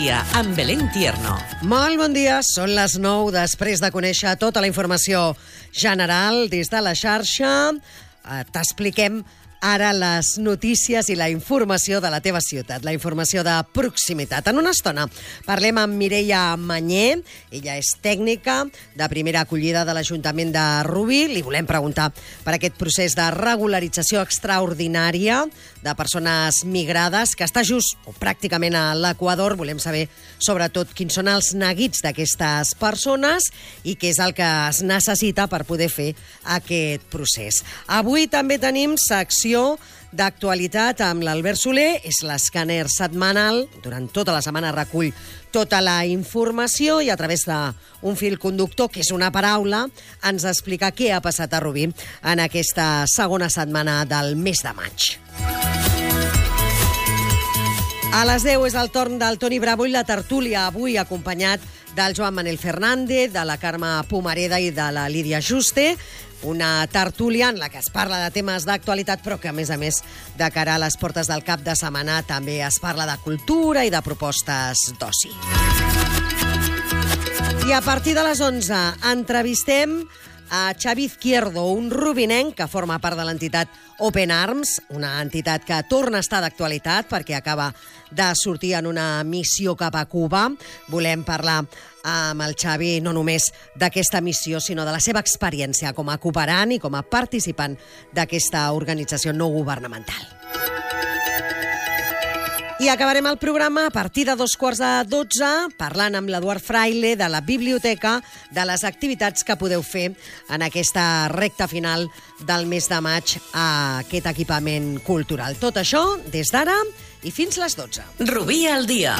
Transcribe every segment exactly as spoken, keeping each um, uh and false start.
dia, amb Belén Tierno. Molt bon dia, són les nou, després de conèixer tota la informació general des de la xarxa. Eh, T'expliquem ara les notícies i la informació de la teva ciutat, la informació de proximitat. En una estona parlem amb Mireia Mañé, ella és tècnica de primera acollida de l'Ajuntament de Rubí. Li volem preguntar per aquest procés de regularització extraordinària de persones migrades que està just o pràcticament a l'Equador. Volem saber sobretot quins són els neguits d'aquestes persones i què és el que es necessita per poder fer aquest procés. Avui també tenim secció d'actualitat amb l'Albert Soler, és l'escàner setmanal, durant tota la setmana recull tota la informació i a través d'un fil conductor, que és una paraula, ens explica què ha passat a Rubí en aquesta segona setmana del mes de maig. A les deu és el torn del Toni Bravo i la tertúlia, avui acompanyat del Joan Manel Fernández, de la Carme Pomareda i de la Lídia Juste, una tertúlia en la que es parla de temes d'actualitat, però que, a més a més, de cara a les portes del cap de setmana, també es parla de cultura i de propostes d'oci. I a partir de les onze entrevistem a Xavi Izquierdo, un rubinenc que forma part de l'entitat Open Arms, una entitat que torna a estar d'actualitat perquè acaba de sortir en una missió cap a Cuba. Volem parlar amb el Xavi no només d'aquesta missió, sinó de la seva experiència com a cooperant i com a participant d'aquesta organització no governamental. I acabarem el programa a partir de dos quarts de dotze parlant amb l'Eduard Fraile de la biblioteca, de les activitats que podeu fer en aquesta recta final del mes de maig a aquest equipament cultural. Tot això des d'ara i fins les dotze. Rubí al dia.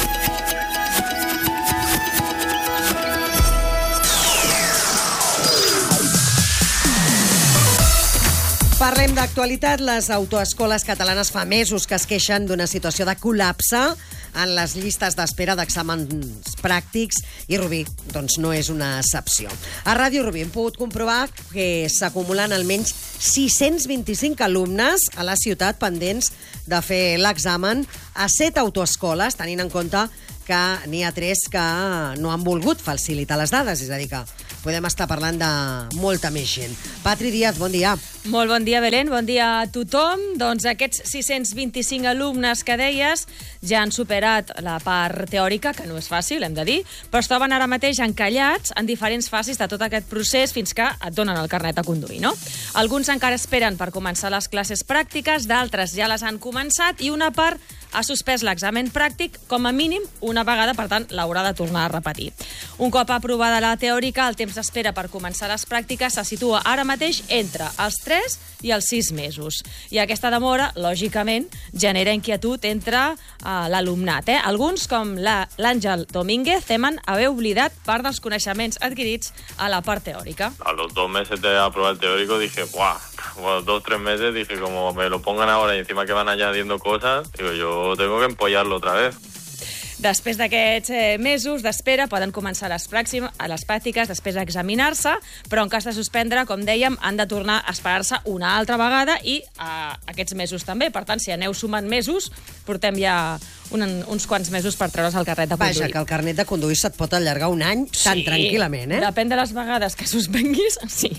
Parlem d'actualitat. Les autoescoles catalanes fa mesos que es queixen d'una situació de col·lapse en les llistes d'espera d'exàmens pràctics i Rubí doncs, no és una excepció. A Ràdio Rubí hem pogut comprovar que s'acumulen almenys sis-cents vint-i-cinc alumnes a la ciutat pendents de fer l'examen a set autoescoles, tenint en compte que n'hi ha tres que no han volgut facilitar les dades, és a dir que podem estar parlant de molta més gent. Patri Díaz, bon dia. Molt bon dia, Belén, bon dia a tothom. Doncs aquests sis-cents vint-i-cinc alumnes que deies ja han superat la part teòrica, que no és fàcil, hem de dir, però es troben ara mateix encallats en diferents fases de tot aquest procés fins que et donen el carnet a conduir, no? Alguns encara esperen per començar les classes pràctiques, d'altres ja les han començat i una part ha suspès l'examen pràctic com a mínim una vegada, per tant, l'haurà de tornar a repetir. Un cop aprovada la teòrica, el temps d'espera per començar les pràctiques se situa ara mateix entre els tres i els sis mesos. I aquesta demora, lògicament, genera inquietud entre uh, l'alumnat. Eh? Alguns, com l'Àngel Domínguez, temen haver oblidat part dels coneixements adquirits a la part teòrica. A los dos meses de aprobar el teórico dije, ¡buah! Bueno, dos, tres meses dije, como me lo pongan ahora y encima que van añadiendo cosas, digo, yo tengo que empollarlo otra vez. Després d'aquests eh, mesos d'espera poden començar les, pràximes, les pràctiques, després d'examinar-se, però en cas de suspendre, com dèiem, han de tornar a esperar-se una altra vegada i eh, aquests mesos també. Per tant, si aneu sumant mesos, portem ja un, uns quants mesos per treure's el carnet de conduir. Vaja, que el carnet de conduir se't pot allargar un any tan sí, tranquil·lament, eh? Depèn de les vegades que suspenguis, sí.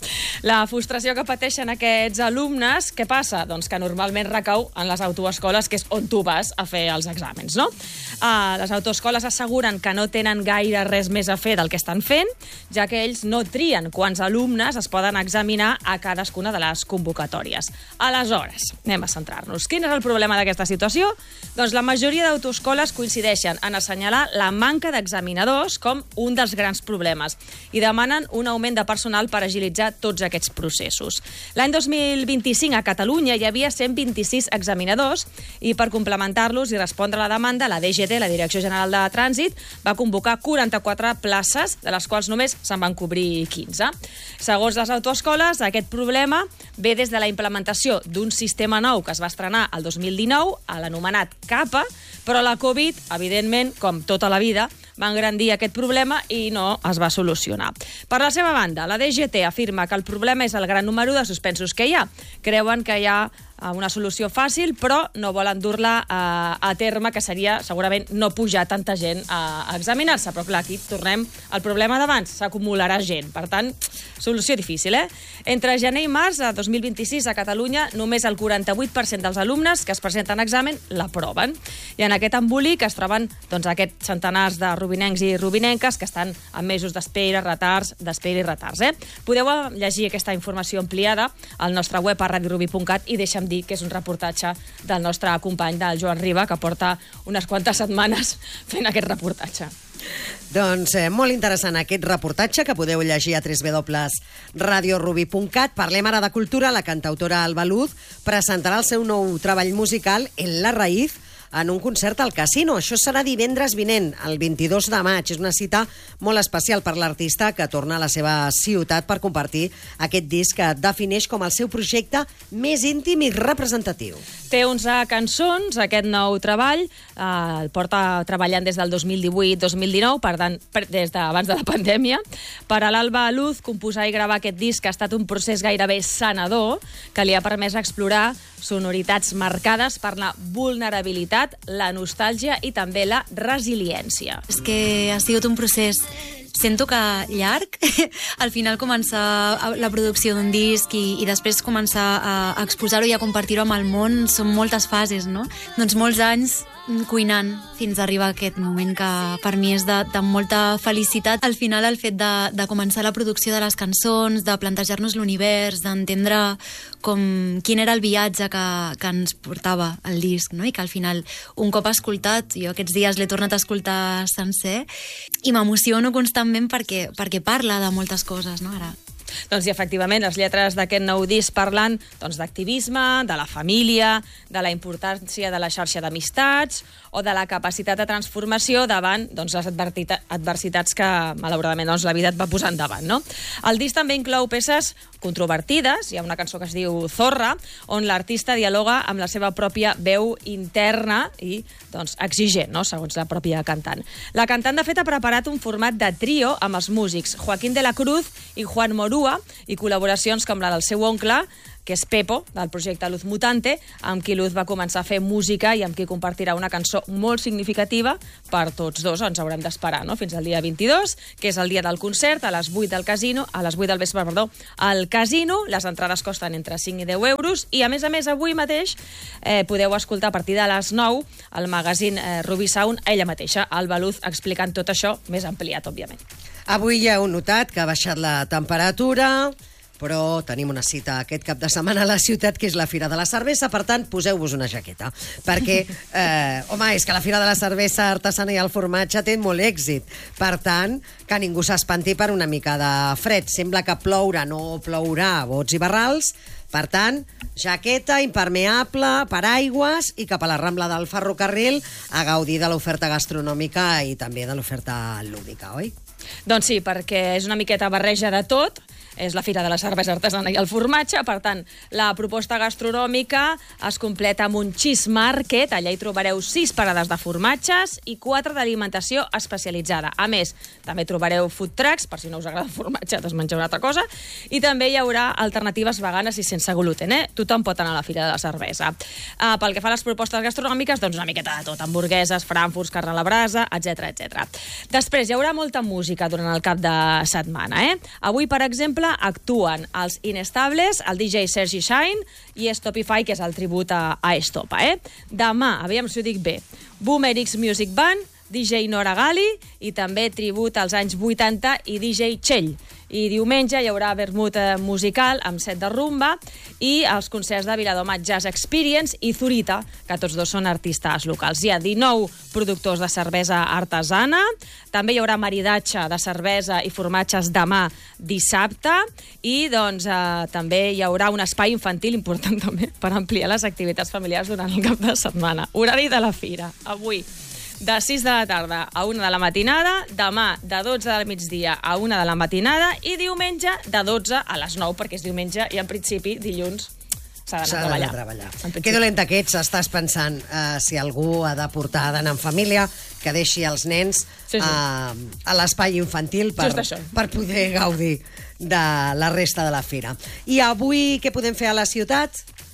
La frustració que pateixen aquests alumnes, què passa? Doncs que normalment recau en les autoescoles, que és on tu vas a fer els exàmens, no? Uh, les autoescoles asseguren que no tenen gaire res més a fer del que estan fent, ja que ells no trien quants alumnes es poden examinar a cadascuna de les convocatòries. Aleshores, anem a centrar-nos. Quin és el problema d'aquesta situació? Doncs la majoria d'autoescoles coincideixen en assenyalar la manca d'examinadors com un dels grans problemes i demanen un augment de personal per agilitzar tots aquests processos. L'any dos mil vint-i-cinc a Catalunya hi havia cent vint-i-sis examinadors i per complementar-los i respondre a la demanda, la D G T, la Direcció General de Trànsit, va convocar quaranta-quatre places, de les quals només se'n van cobrir quinze. Segons les autoescoles, aquest problema ve des de la implementació d'un sistema nou que es va estrenar el dos mil dinou, a l'anomenat CAPA, però la Covid, evidentment, com tota la vida, va engrandir aquest problema i no es va solucionar. Per la seva banda, la D G T afirma que el problema és el gran número de suspensos que hi ha. Creuen que hi ha una solució fàcil, però no volen dur-la a, a terme, que seria segurament no pujar tanta gent a, a examinar-se. Però clar, aquí tornem al problema d'abans, s'acumularà gent. Per tant, solució difícil, eh? Entre gener i març de dos mil vint-i-sis a Catalunya, només el quaranta-vuit per cent dels alumnes que es presenten a examen l'aproven. I en aquest embolic es troben doncs, aquests centenars de rubinencs i rubinenques que estan amb mesos d'espera, retards, d'espera i retards. Eh? Podeu llegir aquesta informació ampliada al nostre web a radio rubi punt cat i deixa'm dir que és un reportatge del nostre company, del Joan Riba, que porta unes quantes setmanes fent aquest reportatge. Doncs eh, molt interessant aquest reportatge que podeu llegir a w w w punt radio rubi punt cat. Parlem ara de cultura. La cantautora Alba Luz presentarà el seu nou treball musical En la Raíz en un concert al Casino. Això serà divendres vinent, el vint-i-dos de maig. És una cita molt especial per l'artista que torna a la seva ciutat per compartir aquest disc que defineix com el seu projecte més íntim i representatiu. Té onze cançons, aquest nou treball, eh, el porta treballant des del dos mil divuit dos mil dinou, per tant, des d'abans de la pandèmia. Per a l'Alba Luz, composar i gravar aquest disc ha estat un procés gairebé sanador que li ha permès explorar sonoritats marcades per la vulnerabilitat, la nostàlgia i també la resiliència. És que ha sigut un procés, sento que llarg, al final començar la producció d'un disc i, i després començar a exposar-ho i a compartir-ho amb el món, són moltes fases, no? Doncs molts anys cuinant fins a arribar a aquest moment que per mi és de, de molta felicitat. Al final el fet de, de començar la producció de les cançons, de plantejar-nos l'univers, d'entendre com, quin era el viatge que, que ens portava el disc, no? I que al final, un cop escoltat, jo aquests dies l'he tornat a escoltar sencer i m'emociono constantment perquè, perquè parla de moltes coses, no? Ara Doncs i efectivament, les lletres d'aquest nou disc parlen doncs, d'activisme, de la família, de la importància de la xarxa d'amistats o de la capacitat de transformació davant doncs, les adversitats que, malauradament, doncs, la vida et va posar endavant. No? El disc també inclou peces controvertides. Hi ha una cançó que es diu Zorra, on l'artista dialoga amb la seva pròpia veu interna i doncs, exigent, no? Segons la pròpia cantant. La cantant, de fet, ha preparat un format de trio amb els músics Joaquín de la Cruz i Juan Morúa, i col·laboracions com la del seu oncle, que és Pepo, del projecte Luz Mutante, amb qui Luz va començar a fer música i amb qui compartirà una cançó molt significativa per tots dos. Ens haurem d'esperar, no?, fins al dia vint-i-dos, que és el dia del concert, a les vuit del casino, a les vuit del vespre, perdó, al casino. Les entrades costen entre cinc i deu euros i, a més a més, avui mateix eh, podeu escoltar a partir de les nou el magazín eh, Ruby Sound, ella mateixa, Alba Luz, explicant tot això més ampliat, òbviament. Avui ja heu notat que ha baixat la temperatura, però tenim una cita aquest cap de setmana a la ciutat, que és la Fira de la Cervesa. Per tant, poseu-vos una jaqueta, perquè, eh, home, és que la Fira de la Cervesa artesana i el formatge té molt èxit. Per tant, que ningú s'espanti per una mica de fred. Sembla que plourà, no plourà, bots i barrals. Per tant, jaqueta, impermeable, paraigües i cap a la Rambla del Ferrocarril a gaudir de l'oferta gastronòmica i també de l'oferta lúdica, oi? Doncs sí, perquè és una miqueta barreja de tot. És la Fira de la Cervesa Artesana i el formatge. Per tant, la proposta gastronòmica es completa amb un cheese market. Allà hi trobareu sis parades de formatges i quatre d'alimentació especialitzada. A més, també trobareu food trucks, per si no us agrada el formatge, doncs mengeu una altra cosa. I també hi haurà alternatives veganes i sense gluten, eh? Tothom pot anar a la Fira de la Cervesa. Uh, pel que fa a les propostes gastronòmiques, doncs una miqueta de tot. Hamburgueses, frankfurts, carn a la brasa, etcètera, etcètera. Després, hi haurà molta música durant el cap de setmana, eh? Avui, per exemple, actuen els Inestables, el D J Sergi Shine i Stopify, que és el tribut a, a Estopa, eh? Demà, aviam si ho dic bé, Boomer X Music Band, D J Nora Gali i també tribut als anys vuitanta i D J Txell. I diumenge hi haurà vermut musical amb set de rumba i els concerts de Viladomat Jazz Experience i Zurita, que tots dos són artistes locals. Hi ha dinou productors de cervesa artesana, també hi haurà maridatge de cervesa i formatges demà dissabte i doncs eh, també hi haurà un espai infantil important també per ampliar les activitats familiars durant el cap de setmana. Horari de la fira, avui de sis de la tarda a una de la matinada, demà de dotze del migdia a una de la matinada i diumenge de dotze a les nou, perquè és diumenge i en principi dilluns s'ha d'anar a treballar. treballar. Que dolenta que ets, estàs pensant uh, si algú ha de portar, d'anar en família, que deixi els nens sí, sí. Uh, a l'espai infantil per, per poder gaudir de la resta de la fira. I avui què podem fer a la ciutat?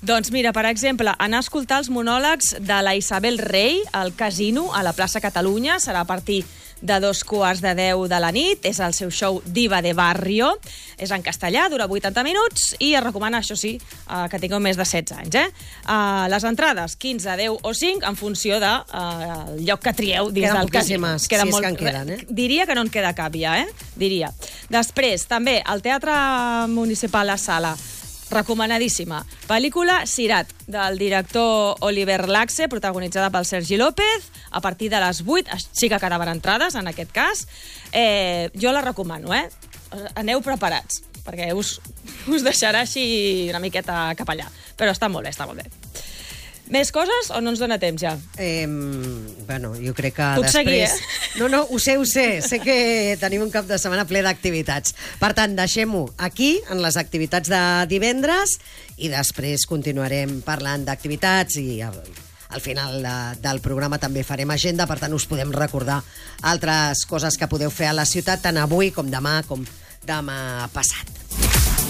Doncs mira, per exemple, anar a escoltar els monòlegs de la Isabel Rey al Casino, a la plaça Catalunya. Serà a partir de dos quarts de deu de la nit. És el seu show Diva de Barrio. És en castellà, dura vuitanta minuts i es recomana, això sí, eh, que tingueu més de setze anys. Eh? Uh, les entrades, quinze, deu o cinc, en funció del uh, lloc que trieu dins Queden del casino. poquíssimes, si és que en queden, eh? Diria que no en queda cap ja, eh? Diria. Després, també, al Teatre Municipal La Sala, recomanadíssima. Pel·lícula Sirat, del director Oliver Laxe, protagonitzada pel Sergi López, a partir de les vuit, sí que quedaven entrades, en aquest cas. Eh, jo la recomano, eh? Aneu preparats, perquè us, us deixarà així una miqueta cap allà. Però està molt bé, està molt bé. Més coses o no ens dona temps ja? Eh, bueno, jo crec que Puc després... seguir, eh? No, no, ho sé, ho sé. Sé que tenim un cap de setmana ple d'activitats. Per tant, deixem-ho aquí, en les activitats de divendres, i després continuarem parlant d'activitats i al, al final de, del programa també farem agenda, per tant us podem recordar altres coses que podeu fer a la ciutat, tant avui com demà com demà passat.